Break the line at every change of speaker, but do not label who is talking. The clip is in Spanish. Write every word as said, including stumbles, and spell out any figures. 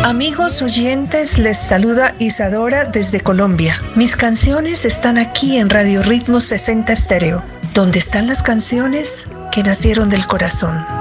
Amigos oyentes, les saluda Isadora desde Colombia. Mis canciones están aquí en Radio Ritmo sesenta Estéreo, donde están las canciones que nacieron del corazón.